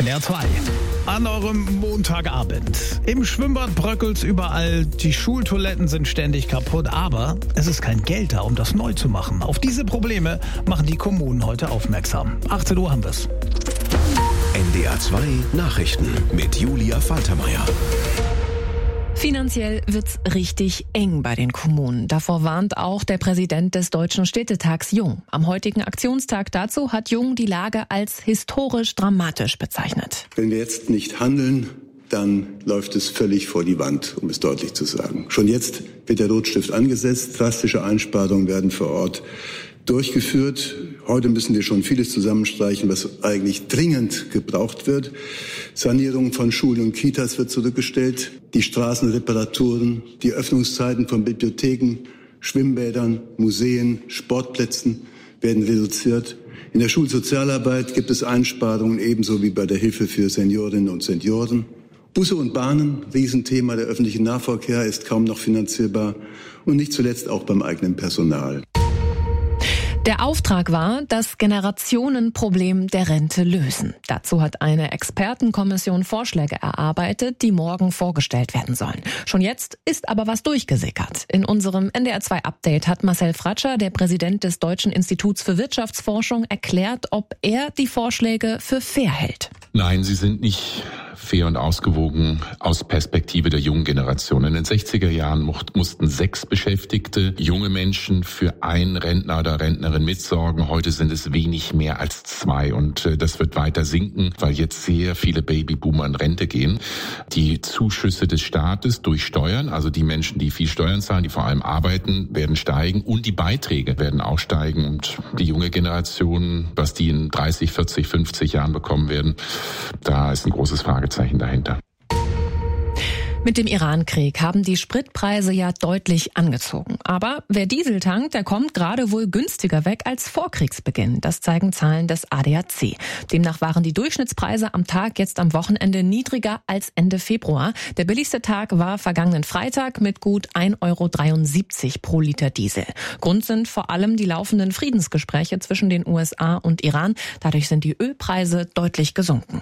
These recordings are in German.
NDR 2. An eurem Montagabend. Im Schwimmbad bröckelt's überall, die Schultoiletten sind ständig kaputt, aber es ist kein Geld da, um das neu zu machen. Auf diese Probleme machen die Kommunen heute aufmerksam. 18 Uhr haben wir's. NDR 2 Nachrichten mit Julia Faltermeier. Finanziell wird's richtig eng bei den Kommunen. Davor warnt auch der Präsident des Deutschen Städtetags Jung. Am heutigen Aktionstag dazu hat Jung die Lage als historisch dramatisch bezeichnet. Wenn wir jetzt nicht handeln, dann läuft es völlig vor die Wand, um es deutlich zu sagen. Schon jetzt wird der Rotstift angesetzt. Drastische Einsparungen werden vor Ort durchgeführt. Heute müssen wir schon vieles zusammenstreichen, was eigentlich dringend gebraucht wird. Sanierung von Schulen und Kitas wird zurückgestellt. Die Straßenreparaturen, die Öffnungszeiten von Bibliotheken, Schwimmbädern, Museen, Sportplätzen werden reduziert. In der Schulsozialarbeit gibt es Einsparungen, ebenso wie bei der Hilfe für Seniorinnen und Senioren. Busse und Bahnen, Riesenthema, der öffentliche Nahverkehr ist kaum noch finanzierbar und nicht zuletzt auch beim eigenen Personal. Der Auftrag war, das Generationenproblem der Rente lösen. Dazu hat eine Expertenkommission Vorschläge erarbeitet, die morgen vorgestellt werden sollen. Schon jetzt ist aber was durchgesickert. In unserem NDR 2 Update hat Marcel Fratscher, der Präsident des Deutschen Instituts für Wirtschaftsforschung, erklärt, ob er die Vorschläge für fair hält. Nein, sie sind nicht fair und ausgewogen aus Perspektive der jungen Generation. In den 60er Jahren mussten 6 Beschäftigte, junge Menschen, für einen Rentner oder Rentnerin mitsorgen. Heute sind es wenig mehr als 2 und das wird weiter sinken, weil jetzt sehr viele Babyboomer in Rente gehen. Die Zuschüsse des Staates durch Steuern, also die Menschen, die viel Steuern zahlen, die vor allem arbeiten, werden steigen und die Beiträge werden auch steigen und die junge Generation, was die in 30, 40, 50 Jahren bekommen werden, da ist ein großes Fragezeichen dahinter. Mit dem Iran-Krieg haben die Spritpreise ja deutlich angezogen. Aber wer Diesel tankt, der kommt gerade wohl günstiger weg als vor Kriegsbeginn. Das zeigen Zahlen des ADAC. Demnach waren die Durchschnittspreise am Tag jetzt am Wochenende niedriger als Ende Februar. Der billigste Tag war vergangenen Freitag mit gut 1,73 € pro Liter Diesel. Grund sind vor allem die laufenden Friedensgespräche zwischen den USA und Iran. Dadurch sind die Ölpreise deutlich gesunken.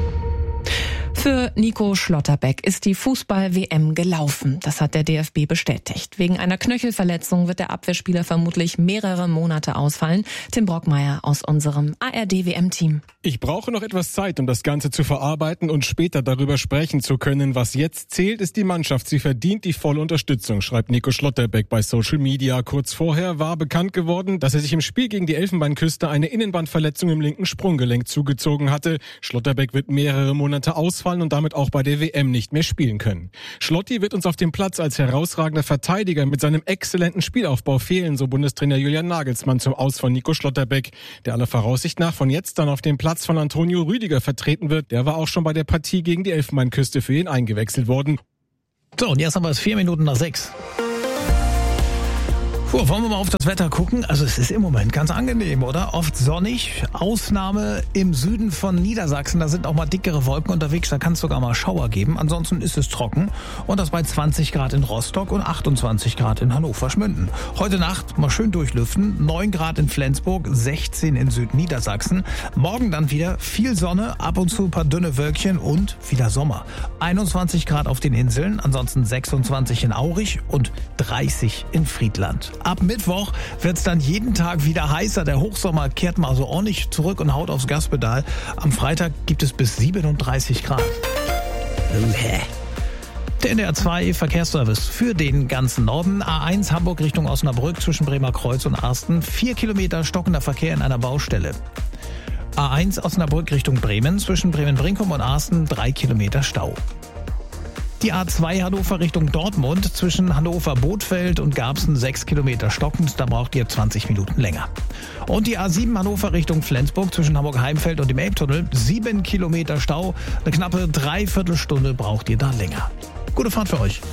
Für Nico Schlotterbeck ist die Fußball-WM gelaufen. Das hat der DFB bestätigt. Wegen einer Knöchelverletzung wird der Abwehrspieler vermutlich mehrere Monate ausfallen. Tim Brockmeier aus unserem ARD-WM-Team. Ich brauche noch etwas Zeit, um das Ganze zu verarbeiten und später darüber sprechen zu können. Was jetzt zählt, ist die Mannschaft. Sie verdient die volle Unterstützung, schreibt Nico Schlotterbeck bei Social Media. Kurz vorher war bekannt geworden, dass er sich im Spiel gegen die Elfenbeinküste eine Innenbandverletzung im linken Sprunggelenk zugezogen hatte. Schlotterbeck wird mehrere Monate ausfallen und damit auch bei der WM nicht mehr spielen können. Schlotti wird uns auf dem Platz als herausragender Verteidiger mit seinem exzellenten Spielaufbau fehlen, so Bundestrainer Julian Nagelsmann zum Aus von Nico Schlotterbeck, der aller Voraussicht nach von jetzt dann auf dem Platz von Antonio Rüdiger vertreten wird. Der war auch schon bei der Partie gegen die Elfenbeinküste für ihn eingewechselt worden. So, und jetzt haben wir es 4 Minuten nach 6. Wollen wir mal auf das Wetter gucken? Also es ist im Moment ganz angenehm, oder? Oft sonnig, Ausnahme im Süden von Niedersachsen. Da sind auch mal dickere Wolken unterwegs, da kann es sogar mal Schauer geben. Ansonsten ist es trocken und das bei 20 Grad in Rostock und 28 Grad in Hannover-Schmünden. Heute Nacht mal schön durchlüften, 9 Grad in Flensburg, 16 in Südniedersachsen. Morgen dann wieder viel Sonne, ab und zu ein paar dünne Wölkchen und wieder Sommer. 21 Grad auf den Inseln, ansonsten 26 in Aurich und 30 in Friedland. Ab Mittwoch wird's dann jeden Tag wieder heißer. Der Hochsommer kehrt mal so ordentlich zurück und haut aufs Gaspedal. Am Freitag gibt es bis 37 Grad. Der NDR 2 Verkehrsservice für den ganzen Norden. A1 Hamburg Richtung Osnabrück zwischen Bremer Kreuz und Arsten. 4 Kilometer stockender Verkehr in einer Baustelle. A1 Osnabrück Richtung Bremen zwischen Bremen-Brinkum und Arsten 3 Kilometer Stau. Die A2 Hannover Richtung Dortmund zwischen Hannover-Bothfeld und Garbsen 6 Kilometer stockend, da braucht ihr 20 Minuten länger. Und die A7 Hannover Richtung Flensburg zwischen Hamburg-Heimfeld und dem Elbtunnel 7 Kilometer Stau, eine knappe Dreiviertelstunde braucht ihr da länger. Gute Fahrt für euch.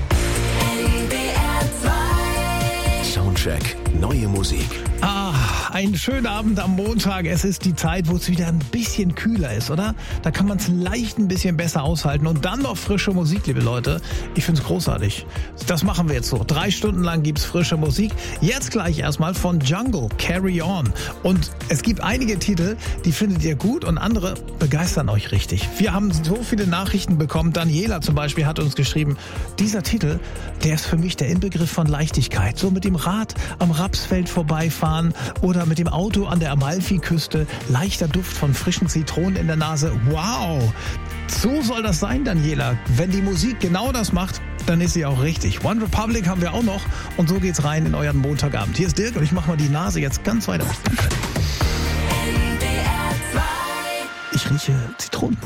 Soundcheck, neue Musik. einen schönen Abend am Montag. Es ist die Zeit, wo es wieder ein bisschen kühler ist, oder? Da kann man es leicht ein bisschen besser aushalten. Und dann noch frische Musik, liebe Leute. Ich finde es großartig. Das machen wir jetzt so. 3 Stunden lang gibt's frische Musik. Jetzt gleich erstmal von Jungle, Carry On. Und es gibt einige Titel, die findet ihr gut und andere begeistern euch richtig. Wir haben so viele Nachrichten bekommen. Daniela zum Beispiel hat uns geschrieben, dieser Titel, der ist für mich der Inbegriff von Leichtigkeit. So mit dem Rad am Rapsfeld vorbeifahren oder mit dem Auto an der Amalfiküste. Leichter Duft von frischen Zitronen in der Nase. Wow! So soll das sein, Daniela. Wenn die Musik genau das macht, dann ist sie auch richtig. One Republic haben wir auch noch und so geht's rein in euren Montagabend. Hier ist Dirk und ich mache mal die Nase jetzt ganz weit auf. Ich rieche Zitronen.